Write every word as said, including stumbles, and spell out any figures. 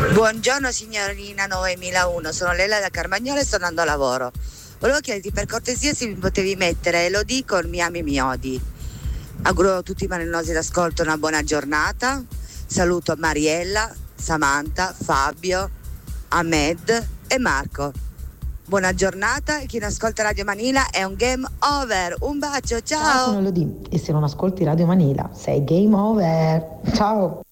Buongiorno signorina novemilauno, sono Lella da Carmagnola e sto andando a lavoro. Volevo chiederti per cortesia se mi potevi mettere Elodie con Mi ami mi odi. Auguro a tutti i malinosi d'ascolto una buona giornata. Saluto Mariella, Samantha, Fabio, Ahmed e Marco. Buona giornata e chi non ascolta Radio Manila è un game over. Un bacio, ciao! Ciao, sono Elodie e se non ascolti Radio Manila sei game over. Ciao!